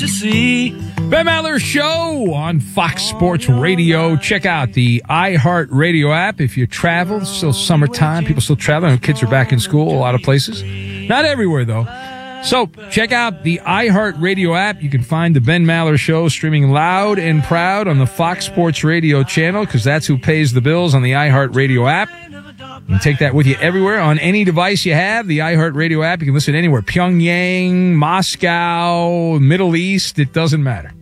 to see. Ben Maller Show on Fox Sports Radio. Check out the iHeartRadio app if you travel. It's still summertime. People still traveling. Kids are back in school a lot of places. Not everywhere, though. So check out the iHeartRadio app. You can find the Ben Maller Show streaming loud and proud on the Fox Sports Radio channel, because that's who pays the bills on the iHeartRadio app. You can take that with you everywhere on any device you have. The iHeartRadio app, you can listen anywhere. Pyongyang, Moscow, Middle East, it doesn't matter.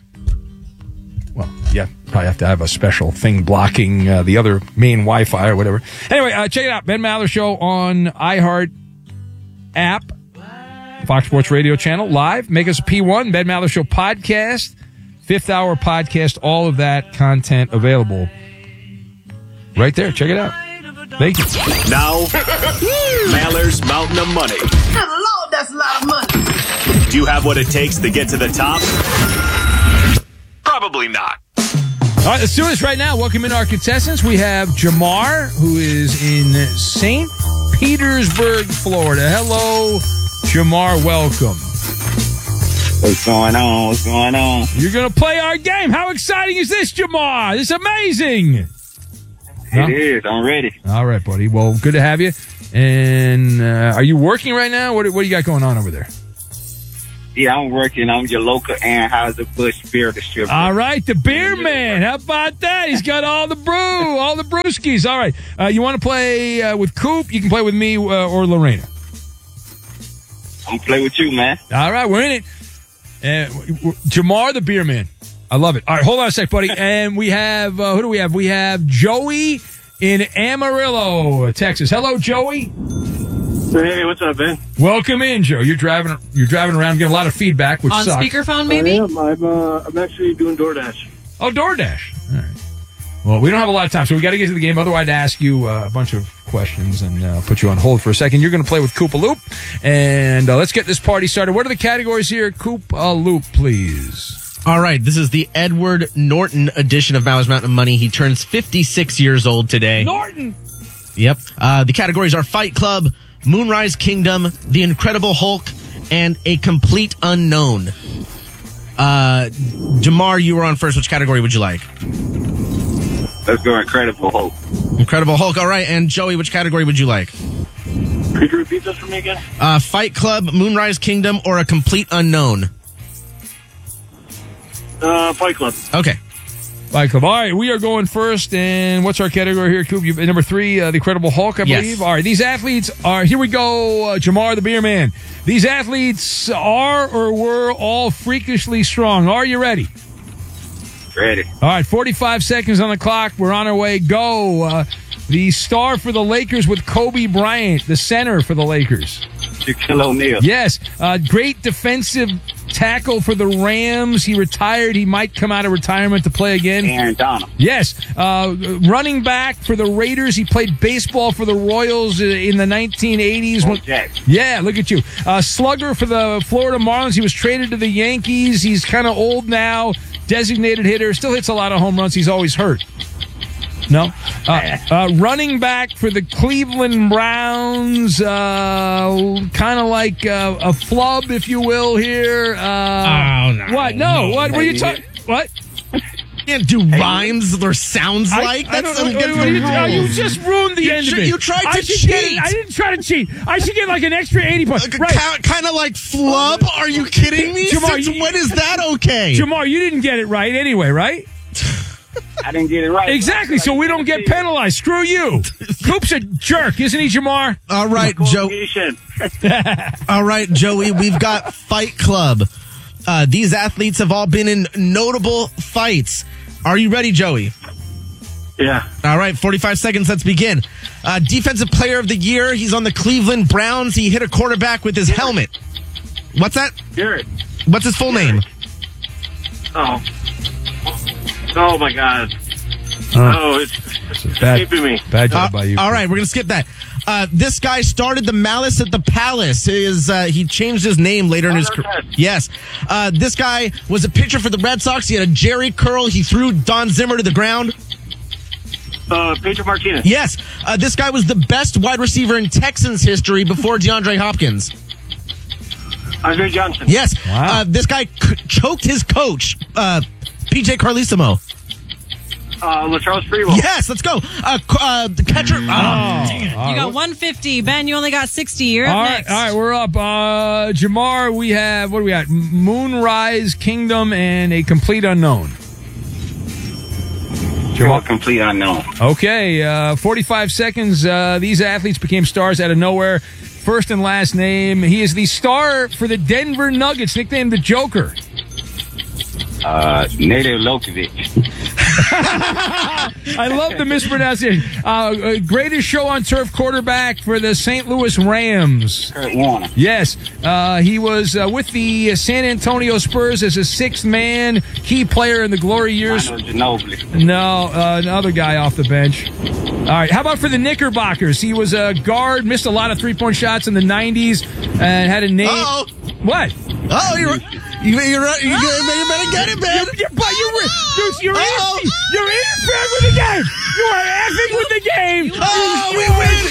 Well, yeah, probably have to have a special thing blocking the other main Wi-Fi or whatever. Anyway, check it out. Ben Maller Show on iHeart app, Fox Sports Radio channel, live. Make us a P1, Ben Maller Show podcast, 5th hour podcast, all of that content available right there. Check it out. Thank you. Now, Maller's Mountain of Money. Good Lord, that's a lot of money. Do you have what it takes to get to the top? Probably not. All right, let's do this right now. Welcome in our contestants. We have Jamar, who is in St. Petersburg, Florida. Hello, Jamar. Welcome. What's going on? What's going on? You're going to play our game. How exciting is this, Jamar? This is amazing. It is. I'm ready. All right, buddy. Well, good to have you. And are you working right now? What do you got going on over there? Yeah, I'm working. I'm your local Anheuser-Busch beer distributor. All right, the beer man. How about that? He's got all the brew, all the brewskis. All right. You want to play with Coop? You can play with me or Lorena. I'm play with you, man. All right, we're in it. Jamar, the beer man. I love it. All right, hold on a sec, buddy. And we have, who do we have? We have Joey in Amarillo, Texas. Hello, Joey. Hey, what's up, Ben? Welcome in, Joe. You're driving around, getting a lot of feedback, which on sucks. Speakerphone, maybe? I'm actually doing DoorDash. Oh, DoorDash. All right. Well, we don't have a lot of time, so we got to get to the game. Otherwise, I'd ask you a bunch of questions and put you on hold for a second. You're going to play with Koopa Loop, and let's get this party started. What are the categories here? Koopa Loop, please. All right, this is the Edward Norton edition of Maller's Mountain of Money. He turns 56 years old today. Norton! Yep. The categories are Fight Club, Moonrise Kingdom, The Incredible Hulk, and A Complete Unknown. Jamar, you were on first. Which category would you like? Let's go Incredible Hulk. Incredible Hulk. All right. And Joey, which category would you like? Could you repeat this for me again? Fight Club, Moonrise Kingdom, or A Complete Unknown? Fight Club. Okay. Fight Club. All right, we are going first. And what's our category here, Coop? Number 3, The Incredible Hulk, I believe. Yes. All right, these athletes are, here we go, Jamar the Beer Man. These athletes are or were all freakishly strong. Are you ready? Ready. All right, 45 seconds on the clock. We're on our way. Go. The star for the Lakers with Kobe Bryant, the center for the Lakers. Shaquille O'Neal. Yes. Great defensive tackle for the Rams. He retired. He might come out of retirement to play again. Aaron Donald. Yes. Running back for the Raiders. He played baseball for the Royals in the 1980s. Bo Jackson. Yeah, look at you. Slugger for the Florida Marlins. He was traded to the Yankees. He's kind of old now. Designated hitter. Still hits a lot of home runs. He's always hurt. No. Running back for the Cleveland Browns, kind of like a flub, if you will, here. No. What? No. What were you talking? What? Can't do rhymes or sounds like. I don't know. You just ruined the end of it. You tried to cheat. I didn't try to cheat. I should get like an extra 80 points. Right. Kind of like flub? Are you kidding me? Jamar, when is that okay? Jamar, you didn't get it right anyway, right? I didn't get it right. Exactly, so we don't get penalized. Screw you. Coop's a jerk, isn't he, Jamar? All right, Joe. All right, Joey, we've got Fight Club. These athletes have all been in notable fights. Are you ready, Joey? Yeah. All right, 45 seconds. Let's begin. Defensive Player of the Year. He's on the Cleveland Browns. He hit a quarterback with his helmet. What's that? Garrett. What's his full name? Oh, my God. It's escaping me. Bad job by you. All right, we're going to skip that. This guy started the Malice at the Palace. He changed his name later in his career. Yes. This guy was a pitcher for the Red Sox. He had a Jerry curl. He threw Don Zimmer to the ground. Pedro Martinez. Yes. This guy was the best wide receiver in Texans history before DeAndre Hopkins. Andre Johnson. Yes. Wow. This guy choked his coach, PJ Carlissimo. LaCharles Sprewell. Yes, let's go. The catcher. You got 150. Ben, you only got 60. You're up next. All right, we're up. Jamar, we have, what do we got? Moonrise Kingdom and a complete unknown. Complete unknown. Okay, 45 seconds. These athletes became stars out of nowhere. First and last name. He is the star for the Denver Nuggets, nicknamed the Joker. Native Lokovic. I love the mispronunciation. Greatest show on turf quarterback for the St. Louis Rams. Kurt Warner. Yes, he was with the San Antonio Spurs as a sixth man, key player in the glory years. Ginobili. No, another guy off the bench. All right, how about for the Knickerbockers? He was a guard, missed a lot of three-point shots in the 90s, and had a name. Uh-oh. What? Oh, you better get it, man. You're interfering with the game. You are effing with the game. Oh, we win,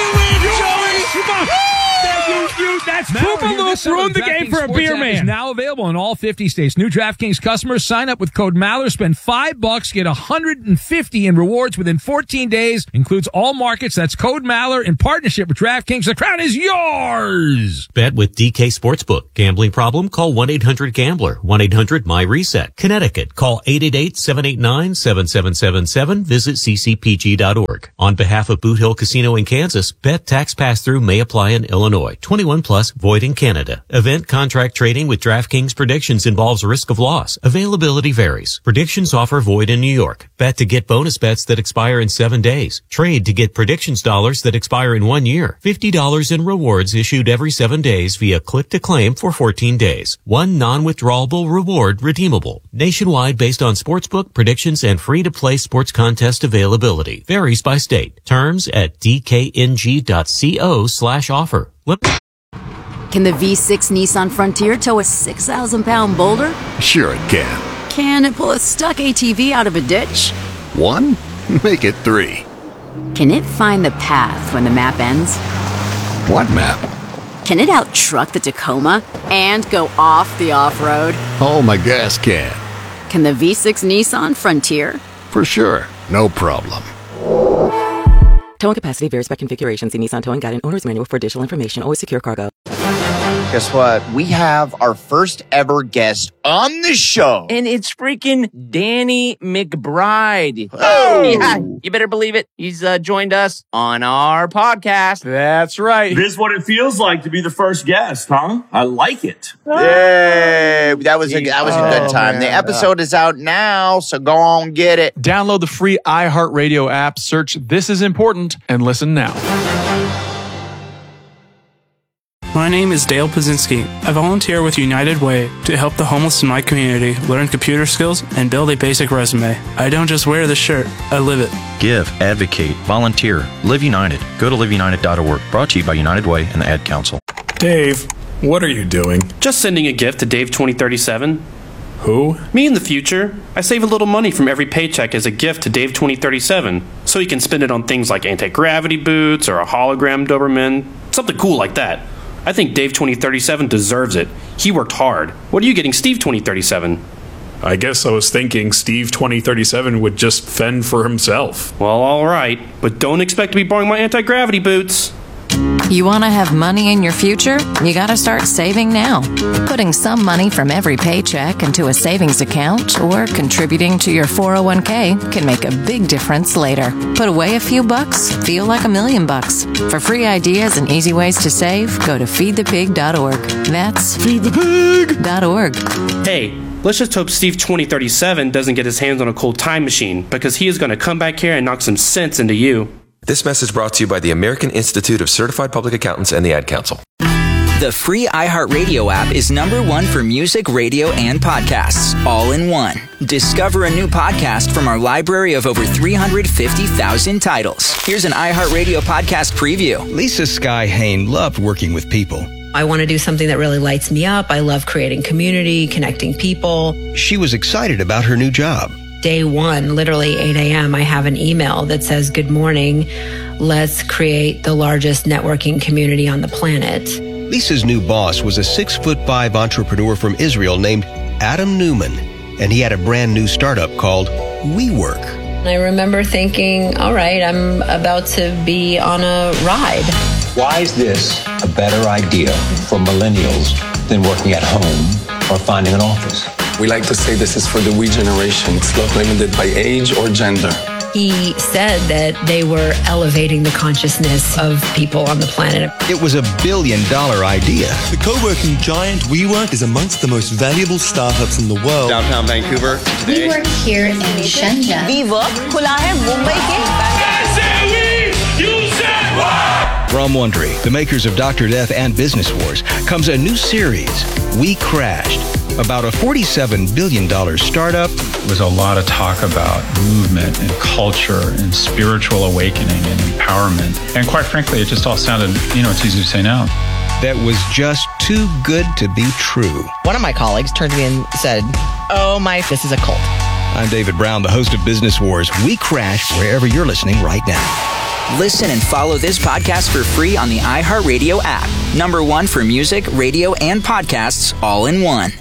Joey. That's Poopaloop ruined the game for a beer man. Is now available in all 50 states. New DraftKings customers sign up with code Maller, spend $5, get $150 in rewards within 14 days. Includes all markets. That's code Maller in partnership with DraftKings. The crown is yours. Bet with DK Sportsbook. Gambling problem? Call 1-800-GAMBLER. 1-800-MY-RESET. Connecticut. Call 888-789-7777. Visit ccpg.org. On behalf of Boot Hill Casino in Kansas, bet tax pass-through may apply in Illinois. 21 plus, void in Canada. Event contract trading with DraftKings predictions involves risk of loss. Availability varies. Predictions offer void in New York. Bet to get bonus bets that expire in 7 days. Trade to get predictions dollars that expire in 1 year. $50 in rewards issued every 7 days via click to claim for 14 days. One non-withdrawable reward redeemable. Nationwide based on sportsbook predictions and free-to-play sports contest availability. Varies by state. Terms at dkng.co/offer. Can the V6 Nissan Frontier tow a 6,000-pound boulder? Sure it can. Can it pull a stuck ATV out of a ditch? 1? Make it 3. Can it find the path when the map ends? What map? Can it out-truck the Tacoma and go off the off-road? Oh, my gas can. Can the V6 Nissan Frontier? For sure. No problem. Towing capacity varies by configuration. See Nissan Towing Guide and Owner's Manual for additional information. Always secure cargo. Guess what? We have our first ever guest on the show. And it's freaking Danny McBride. Oh! Yeah, you better believe it. He's joined us on our podcast. That's right. This is what it feels like to be the first guest, huh? I like it. Yay! That was a good time. Man. The episode is out now, so go on get it. Download the free iHeartRadio app, search This Is Important, and listen now. My name is Dale Pazinski. I volunteer with United Way to help the homeless in my community learn computer skills and build a basic resume. I don't just wear the shirt, I live it. Give, advocate, volunteer, Live United. Go to liveunited.org. Brought to you by United Way and the Ad Council. Dave, what are you doing? Just sending a gift to Dave 2037. Who? Me in the future. I save a little money from every paycheck as a gift to Dave 2037, so he can spend it on things like anti-gravity boots or a hologram Doberman, something cool like that. I think Dave 2037 deserves it. He worked hard. What are you getting Steve 2037? I guess I was thinking Steve 2037 would just fend for himself. Well, all right, but don't expect to be borrowing my anti-gravity boots. You want to have money in your future? You got to start saving now. Putting some money from every paycheck into a savings account or contributing to your 401k can make a big difference later. Put away a few bucks, feel like $1 million. For free ideas and easy ways to save, go to feedthepig.org. That's feedthepig.org. Hey, let's just hope Steve 2037 doesn't get his hands on a cold time machine, because he is going to come back here and knock some sense into you. This message brought to you by the American Institute of Certified Public Accountants and the Ad Council. The free iHeartRadio app is #1 for music, radio, and podcasts, all in one. Discover a new podcast from our library of over 350,000 titles. Here's an iHeartRadio podcast preview. Lisa Sky Hain loved working with people. I want to do something that really lights me up. I love creating community, connecting people. She was excited about her new job. Day one, literally 8 a.m., I have an email that says, "Good morning. Let's create the largest networking community on the planet." Lisa's new boss was a 6'5" entrepreneur from Israel named Adam Newman, and he had a brand new startup called WeWork. I remember thinking, all right, I'm about to be on a ride. Why is this a better idea for millennials than working at home or finding an office? We like to say this is for the we generation. It's not limited by age or gender. He said that they were elevating the consciousness of people on the planet. It was $1 billion idea. The co-working giant WeWork is amongst the most valuable startups in the world. Downtown Vancouver today. We work here in Shenzhen. WeWork खुला है मुंबई के From Wondery, the makers of Dr. Death and Business Wars, comes a new series, We Crashed, about a $47 billion startup. There was a lot of talk about movement and culture and spiritual awakening and empowerment. And quite frankly, it just all sounded, it's easy to say now. That was just too good to be true. One of my colleagues turned to me and said, this is a cult. I'm David Brown, the host of Business Wars. We Crashed wherever you're listening right now. Listen and follow this podcast for free on the iHeartRadio app. #1 for music, radio, and podcasts all in one.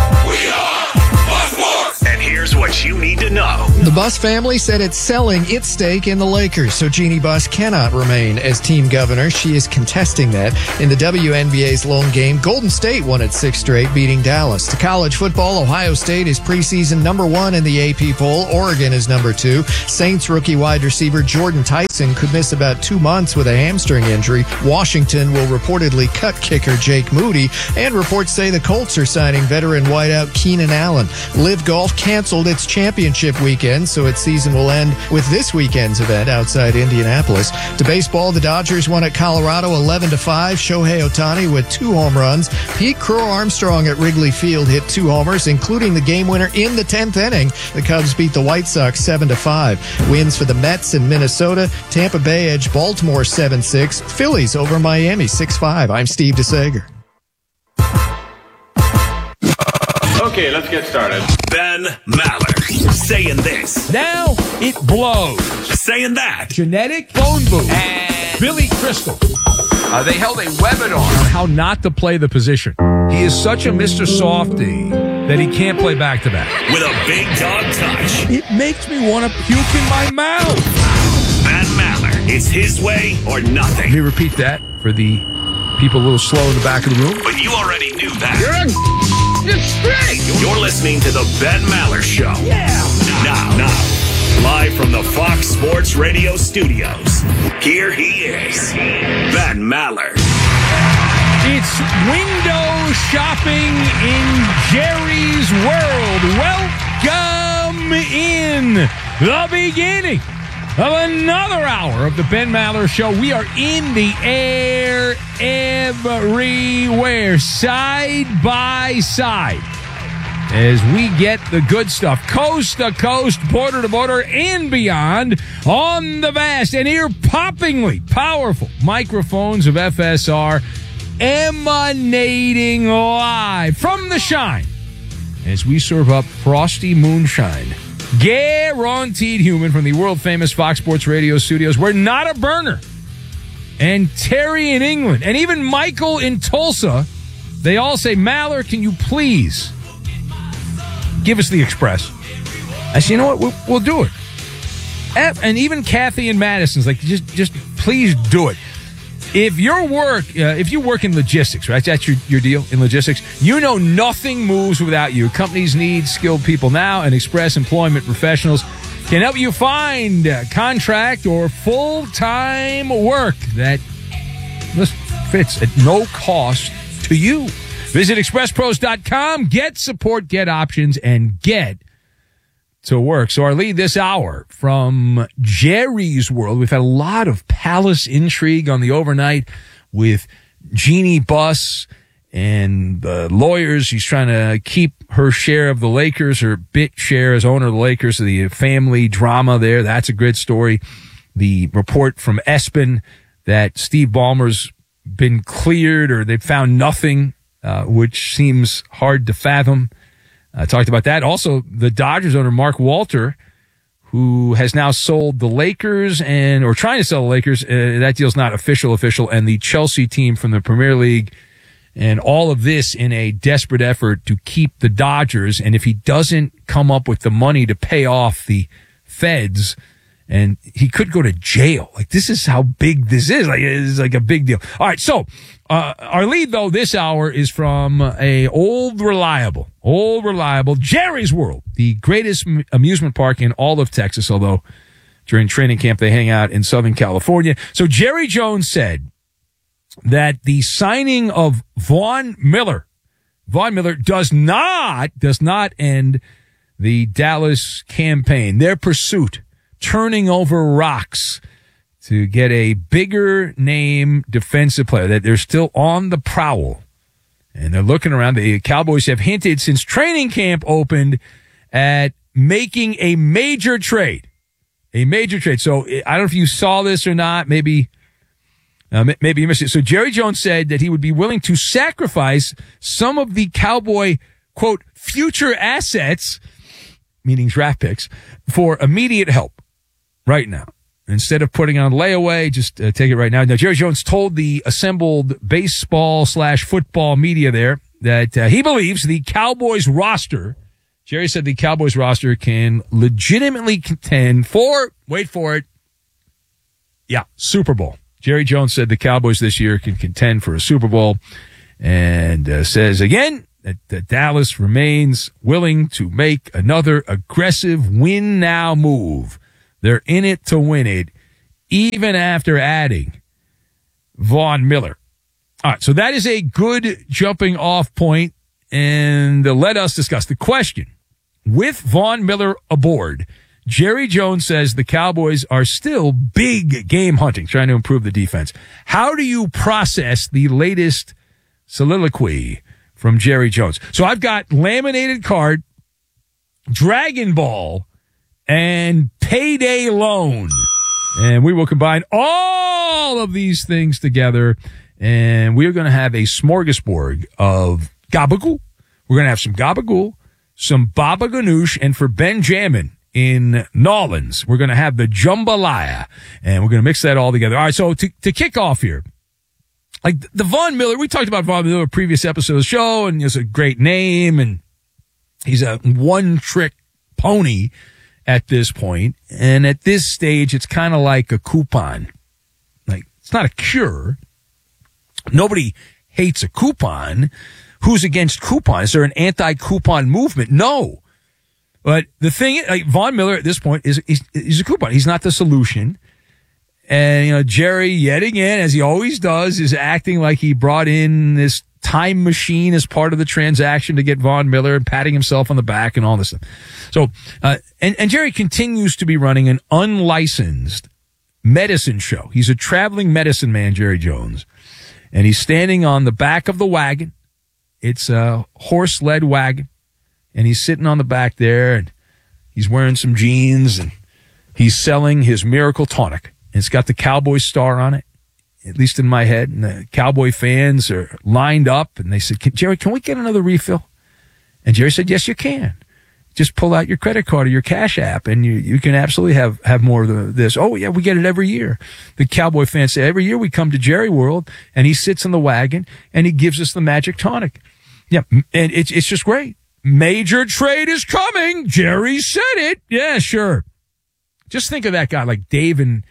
And here's what you need to know. The Buss family said it's selling its stake in the Lakers, so Jeannie Buss cannot remain as team governor. She is contesting that. In the WNBA's lone game, Golden State won its 6th straight, beating Dallas. To college football, Ohio State is preseason #1 in the AP poll. Oregon is #2. Saints rookie wide receiver Jordan Tyson could miss about 2 months with a hamstring injury. Washington will reportedly cut kicker Jake Moody, and reports say the Colts are signing veteran wideout Keenan Allen. Live Golf canceled its championship weekend, so its season will end with this weekend's event outside Indianapolis. To baseball, the Dodgers won at Colorado 11-5. Shohei Ohtani with 2 home runs. Pete Crow-Armstrong at Wrigley Field hit 2 homers, including the game winner in the 10th inning. The Cubs beat the White Sox 7-5. Wins for the Mets in Minnesota. Tampa Bay edged Baltimore 7-6. Phillies over Miami 6-5. I'm Steve DeSager. Okay, let's get started. Ben Maller saying this. Now it blows. Saying that. Genetic phone booth. And Billy Crystal. They held a webinar on how not to play the position. He is such a Mr. Softy that he can't play back-to-back. With a big dog touch. It makes me want to puke in my mouth. Ben Maller, it's his way or nothing. Let me repeat that for the people a little slow in the back of the room. But you already knew that. You're straight. You're listening to the Ben Maller Show. Yeah. Now, live from the Fox Sports Radio studios, here he is, Ben Maller. It's window shopping in Jerry's world. Welcome in the beginning of another hour of the Ben Maller Show. We are in the air everywhere, side by side, as we get the good stuff, coast to coast, border to border, and beyond, on the vast and ear-poppingly powerful microphones of FSR, emanating live from the Shine as we serve up frosty moonshine. Guaranteed human from the world-famous Fox Sports Radio studios. We're not a burner. And Terry in England, and even Michael in Tulsa, they all say, Maller, can you please give us the Express? I said, you know what? We'll do it. And even Kathy in Madison's like, just please do it. If you work in logistics, right? That's your deal in logistics. You know nothing moves without you. Companies need skilled people now, and Express Employment Professionals can help you find contract or full-time work that fits at no cost to you. Visit expresspros.com, get support, get options, and get to work. So our lead this hour from Jerry's world, we've had a lot of palace intrigue on the overnight with Jeannie Buss and the lawyers. She's trying to keep her share of the Lakers, her bit share as owner of the Lakers, the family drama there. That's a good story. The report from ESPN that Steve Ballmer's been cleared, or they've found nothing, which seems hard to fathom. I talked about that. Also, the Dodgers owner, Mark Walter, who has now sold the Lakers or trying to sell the Lakers. That deal's not official. And the Chelsea team from the Premier League And all of this in a desperate effort to keep the Dodgers. And if he doesn't come up with the money to pay off the feds, and he could go to jail. Like, this is how big this is. Like, it's like a big deal. All right. So, our lead though this hour is from a old reliable Jerry's World, the greatest amusement park in all of Texas. Although during training camp, they hang out in Southern California. So Jerry Jones said that the signing of Von Miller does not end the Dallas campaign, their pursuit, turning over rocks to get a bigger name defensive player, that they're still on the prowl. And they're looking around. The Cowboys have hinted since training camp opened at making a major trade. So I don't know if you saw this or not. Maybe you missed it. So Jerry Jones said that he would be willing to sacrifice some of the Cowboy, quote, future assets, meaning draft picks, for immediate help right now. Instead of putting on layaway, just take it right now. Now, Jerry Jones told the assembled baseball/football media there that he believes the Cowboys roster, Jerry said the Cowboys roster can legitimately contend for, wait for it, Super Bowl. Jerry Jones said the Cowboys this year can contend for a Super Bowl, and says again that Dallas remains willing to make another aggressive win-now move. They're in it to win it, even after adding Von Miller. All right, so that is a good jumping off point, and let us discuss the question. With Von Miller aboard, Jerry Jones says the Cowboys are still big game hunting, trying to improve the defense. How do you process the latest soliloquy from Jerry Jones? So I've got laminated card, Dragon Ball, and payday loan. And we will combine all of these things together, and we are going to have a smorgasbord of gabagool. We're going to have some gabagool, some baba ganoush, and for Benjamin in Nolans, we're going to have the jambalaya, and we're going to mix that all together. All right, so to kick off here, like the Von Miller, we talked about Von Miller in a previous episode of the show, and it's a great name, and he's a one-trick pony at this point. And at this stage, it's kind of like a coupon. Like, it's not a cure. Nobody hates a coupon. Who's against coupons? Is there an anti-coupon movement? No. But the thing is, like, Von Miller at this point is a coupon. He's not the solution. And, Jerry, yet again, as he always does, is acting like he brought in this time machine as part of the transaction to get Von Miller, and patting himself on the back and all this stuff. So, and Jerry continues to be running an unlicensed medicine show. He's a traveling medicine man, Jerry Jones. And he's standing on the back of the wagon. It's a horse-led wagon. And he's sitting on the back there, and he's wearing some jeans, and he's selling his Miracle Tonic. And it's got the Cowboy star on it, at least in my head. And the Cowboy fans are lined up, and they said, Jerry, can we get another refill? And Jerry said, yes, you can. Just pull out your credit card or your Cash App, and you can absolutely have more of this. Oh, yeah, we get it every year. The Cowboy fans say, every year we come to Jerry World, and he sits in the wagon, and he gives us the Magic Tonic. Yeah, and it's just great. Major trade is coming. Jerry said it. Yeah, sure. Just think of that guy like Dave in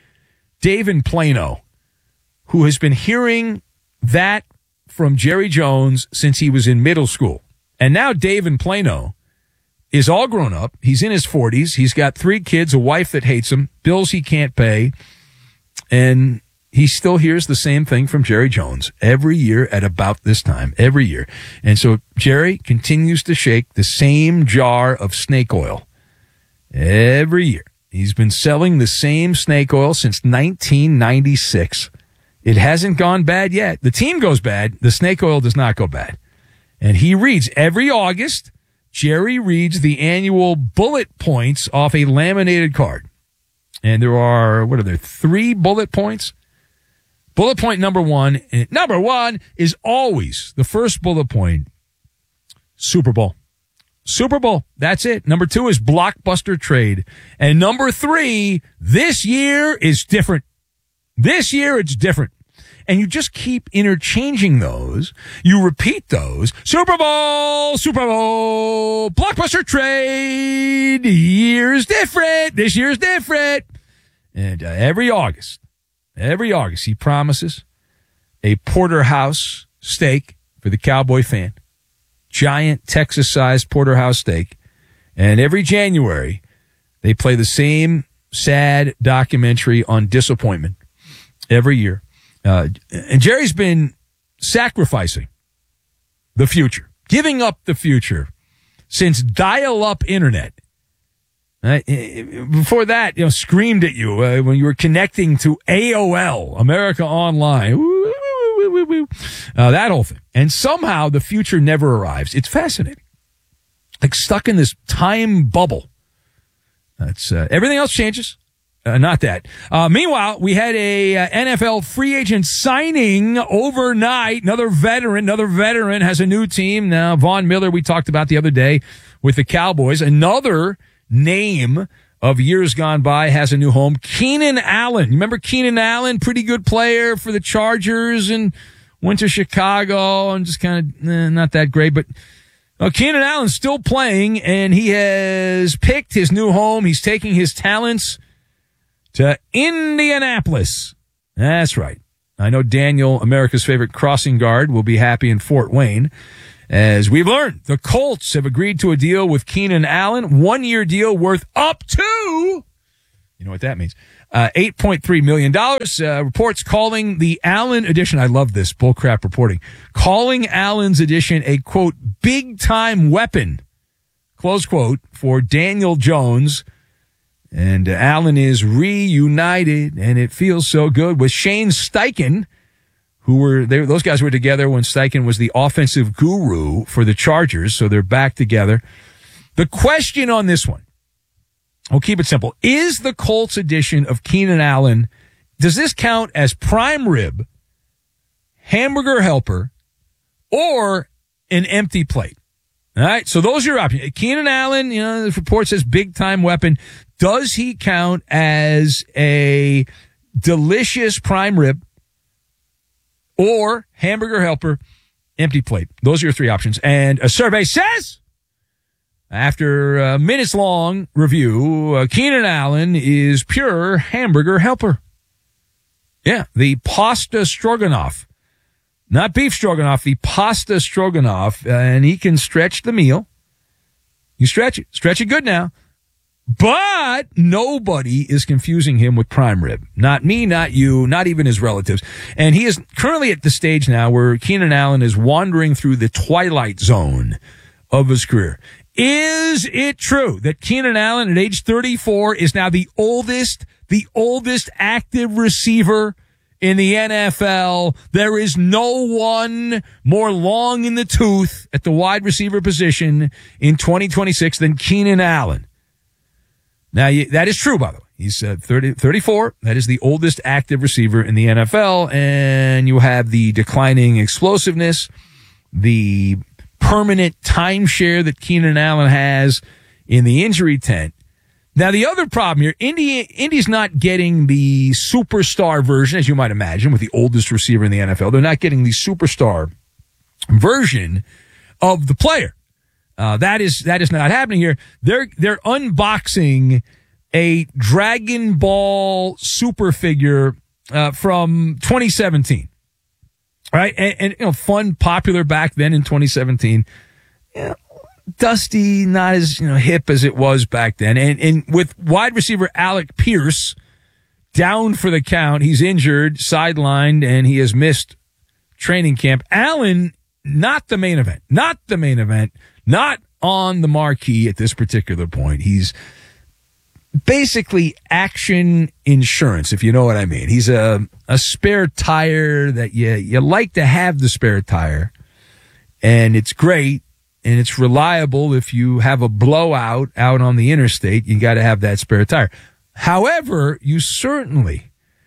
Plano, who has been hearing that from Jerry Jones since he was in middle school. And now Dave in Plano is all grown up. He's in his 40s. He's got 3 kids, a wife that hates him, bills he can't pay, and he still hears the same thing from Jerry Jones every year at about this time, every year. And so Jerry continues to shake the same jar of snake oil every year. He's been selling the same snake oil since 1996. It hasn't gone bad yet. The team goes bad. The snake oil does not go bad. And he reads every August, Jerry reads the annual bullet points off a laminated card. And there are, 3 bullet points? Bullet point number 1. Number 1 is always the first bullet point. Super Bowl. Super Bowl. That's it. Number 2 is blockbuster trade. And number 3, this year is different. This year it's different. and you just keep interchanging those. You repeat those. Super Bowl, blockbuster trade. Year's different. This year's different. And every August, he promises a porterhouse steak for the Cowboy fan. Giant Texas-sized porterhouse steak. And every January, they play the same sad documentary on disappointment every year. And Jerry's been sacrificing the future, giving up the future since dial-up internet. Before that, screamed at you when you were connecting to AOL, America Online. That whole thing. And somehow the future never arrives. It's fascinating. Like stuck in this time bubble. That's everything else changes. Not that. Meanwhile, we had a NFL free agent signing overnight. Another veteran has a new team now. Von Miller, we talked about the other day with the Cowboys. Another name of years gone by has a new home. Keenan Allen. You remember Keenan Allen? Pretty good player for the Chargers and went to Chicago and just kind of not that great, but Keenan Allen's still playing, and he has picked his new home. He's taking his talents to Indianapolis. That's right. I know Daniel, America's favorite crossing guard, will be happy in Fort Wayne. As we've learned, the Colts have agreed to a deal with Keenan Allen, 1-year deal worth up to, you know what that means, $8.3 million. Reports calling the Allen edition, I love this bullcrap reporting, calling Allen's edition a, quote, big-time weapon, close quote, for Daniel Jones. And Allen is reunited, and it feels so good with Shane Steichen, those guys were together when Steichen was the offensive guru for the Chargers, so they're back together. The question on this one, we'll keep it simple. Is the Colts edition of Keenan Allen, does this count as prime rib, hamburger helper, or an empty plate? All right, so those are your options. Keenan Allen, the report says big-time weapon. Does he count as a delicious prime rib, or hamburger helper, empty plate? Those are your three options. And a survey says, after a minutes-long review, Keenan Allen is pure hamburger helper. Yeah, the pasta stroganoff. Not beef stroganoff, the pasta stroganoff. And he can stretch the meal. You stretch it good now. But nobody is confusing him with prime rib. Not me, not you, not even his relatives. And he is currently at the stage now where Keenan Allen is wandering through the twilight zone of his career. Is it true that Keenan Allen at age 34 is now the oldest active receiver in the NFL? There is no one more long in the tooth at the wide receiver position in 2026 than Keenan Allen. Now, that is true, by the way. He's 34. That is the oldest active receiver in the NFL. And you have the declining explosiveness, the permanent timeshare that Keenan Allen has in the injury tent. Now, the other problem here, Indy's not getting the superstar version, as you might imagine, with the oldest receiver in the NFL. They're not getting the superstar version of the player. That is not happening here. They're unboxing a Dragon Ball super figure from 2017. Right? And fun, popular back then in 2017. Dusty, not as hip as it was back then. And with wide receiver Alec Pierce down for the count, he's injured, sidelined, and he has missed training camp. Allen, not the main event, not on the marquee at this particular point. He's basically action insurance, if you know what I mean. He's a spare tire that you like to have the spare tire, and it's great, and it's reliable. If you have a blowout out on the interstate, you got to have that spare tire. However, you certainly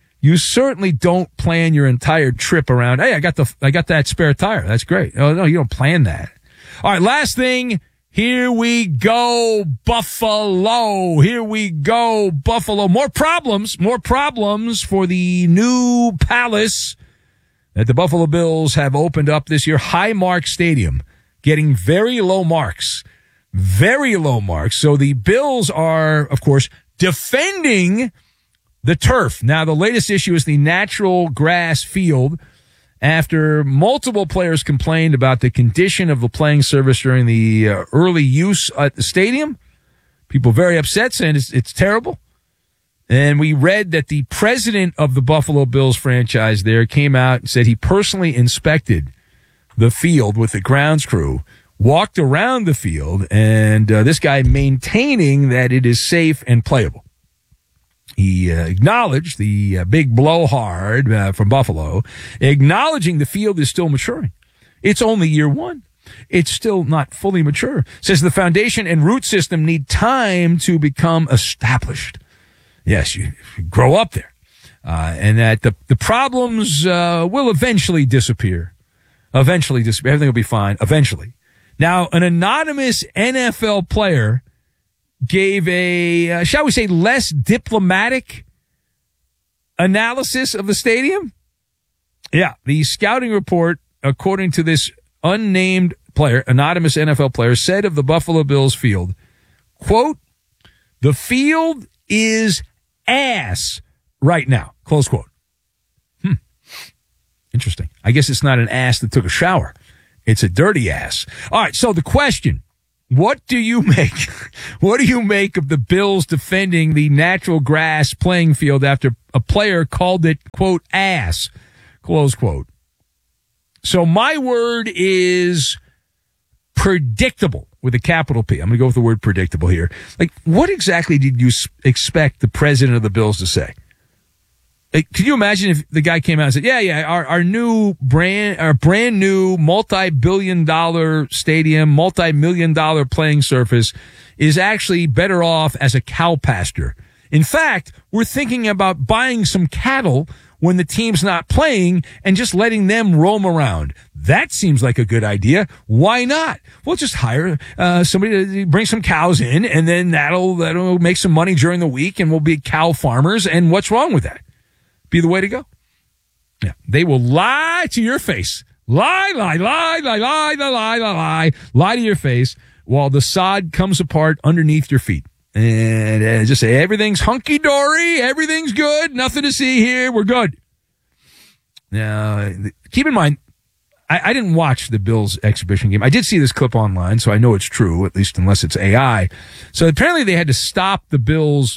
don't plan your entire trip around, hey, I got that spare tire. That's great. Oh, no, you don't plan that. All right, last thing. Here we go, Buffalo. Here we go, Buffalo. More problems for the new palace that the Buffalo Bills have opened up this year Highmark Stadium, getting very low marks. Very low marks. So the Bills are, of course, defending the turf. Now, the latest issue is the natural grass field. After multiple players complained about the condition of the playing surface during the early use at the stadium, people very upset, saying it's terrible. And we read that the president of the Buffalo Bills franchise there came out and said he personally inspected the field with the grounds crew, walked around the field, and this guy maintaining that it is safe and playable. He acknowledged the big blowhard from Buffalo, acknowledging the field is still maturing. It's only year one. It's still not fully mature. Says the foundation and root system need time to become established. Yes, you grow up there. And that the problems will eventually disappear. Everything will be fine eventually. Now, an anonymous NFL player gave a, shall we say, less diplomatic analysis of the stadium. Yeah, the scouting report, according to this unnamed player, anonymous NFL player, said of the Buffalo Bills field, quote, "The field is ass right now," close quote. Interesting. I guess it's not an ass that took a shower. It's a dirty ass. All right, so the question, what do you make? What do you make of the Bills defending the natural grass playing field after a player called it, quote, ass, close quote? So my word is predictable with a capital P. I'm going to go with the word predictable here. Like, what exactly did you expect the president of the Bills to say? Like, can you imagine if the guy came out and said, our brand new multi-billion-dollar stadium, multi-million-dollar playing surface is actually better off as a cow pasture. In fact, we're thinking about buying some cattle when the team's not playing and just letting them roam around. That seems like a good idea. Why not? We'll just hire somebody to bring some cows in, and then that'll make some money during the week, and we'll be cow farmers. And what's wrong with that? Be the way to go. Yeah, they will lie to your face. Lie to your face while the sod comes apart underneath your feet. And just say, everything's hunky-dory, everything's good, nothing to see here, we're good. Now, keep in mind, I didn't watch the Bills exhibition game. I did see this clip online, so I know it's true, at least unless it's AI. So apparently they had to stop the Bills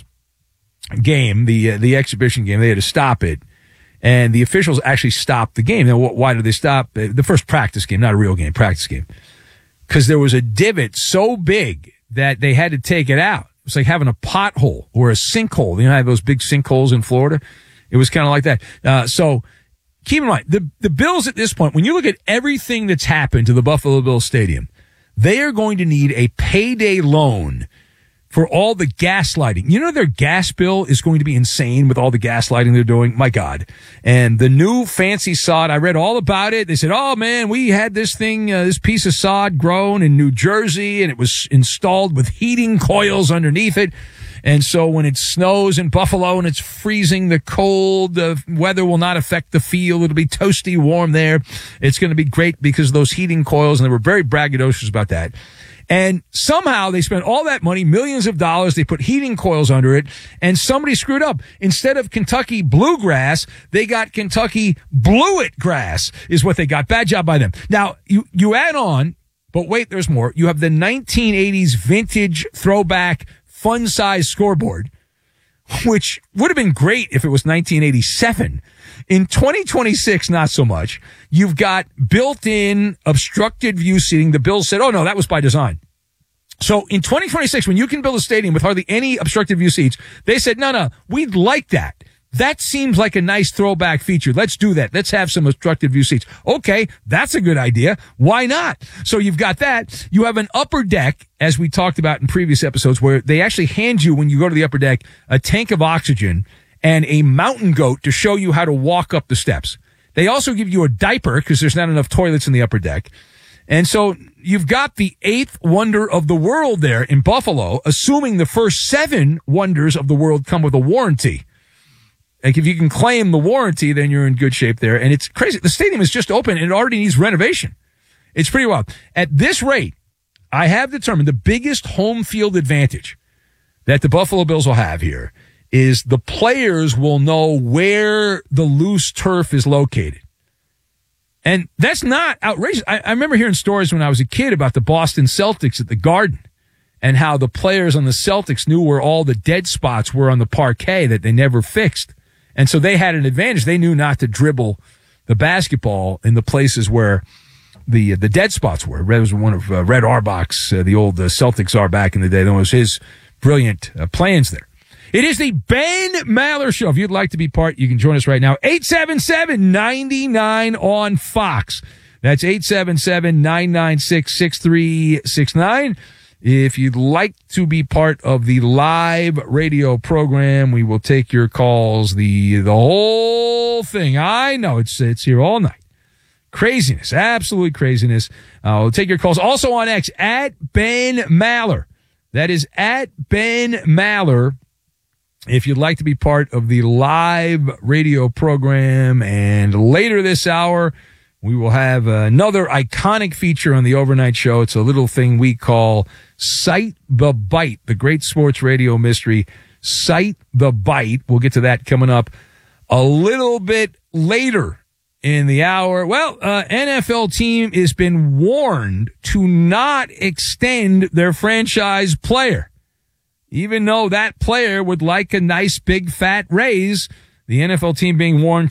game, the exhibition game. They had to stop it, and the officials actually stopped the game. Now, why did they stop the first practice game, not a real game, practice game? Because there was a divot so big that they had to take it out. It's like having a pothole or a sinkhole. You know, I have those big sinkholes in Florida. It was kind of like that. So keep in mind, the Bills at this point, when you look at everything that's happened to the Buffalo Bills Stadium, they are going to need a payday loan for all the gaslighting. You know, their gas bill is going to be insane with all the gaslighting they're doing. My God. And the new fancy sod, I read all about it. They said, oh man, we had this thing, this piece of sod grown in New Jersey, and it was installed with heating coils underneath it. And so when it snows in Buffalo and it's freezing, the cold weather will not affect the field. It'll be toasty warm there. It's going to be great because of those heating coils. And they were very braggadocious about that. And somehow they spent all that money, millions of dollars. They put heating coils under it, and somebody screwed up. Instead of Kentucky bluegrass, they got Kentucky bluet grass is what they got. Bad job by them. Now, you add on, but wait, there's more. You have the 1980s vintage throwback fun-size scoreboard, which would have been great if it was 1987. In 2026, not so much. You've got built-in obstructed view seating. The Bills said, oh, no, that was by design. So in 2026, when you can build a stadium with hardly any obstructed view seats, they said, no, we'd like that. That seems like a nice throwback feature. Let's do that. Let's have some obstructed view seats. Okay, that's a good idea. Why not? So you've got that. You have an upper deck, as we talked about in previous episodes, where they actually hand you, when you go to the upper deck, a tank of oxygen and a mountain goat to show you how to walk up the steps. They also give you a diaper because there's not enough toilets in the upper deck. And so you've got the 8th wonder of the world there in Buffalo, assuming the first 7 wonders of the world come with a warranty. Like, if you can claim the warranty, then you're in good shape there. And it's crazy. The stadium is just open and it already needs renovation. It's pretty wild. At this rate, I have determined the biggest home field advantage that the Buffalo Bills will have here is the players will know where the loose turf is located. And that's not outrageous. I remember hearing stories when I was a kid about the Boston Celtics at the Garden and how the players on the Celtics knew where all the dead spots were on the parquet that they never fixed. And so they had an advantage. They knew not to dribble the basketball in the places where the dead spots were. Red was one of Red Auerbach's, the old Celtics are back in the day. That was his brilliant plans there. It is the Ben Maller Show. If you'd like to be part, you can join us right now. 877-99 on Fox. That's 877-996-6369. If you'd like to be part of the live radio program, we will take your calls. The whole thing. I know it's here all night. Craziness, absolute craziness. We'll take your calls. Also on X, at Ben Maller. That is at Ben Maller. If you'd like to be part of the live radio program, and later this hour, we will have another iconic feature on the overnight show. It's a little thing we call Cite the Bite, the great sports radio mystery, Cite the Bite. We'll get to that coming up a little bit later in the hour. Well, NFL team has been warned to not extend their franchise player. Even though that player would like a nice big fat raise, the NFL team being warned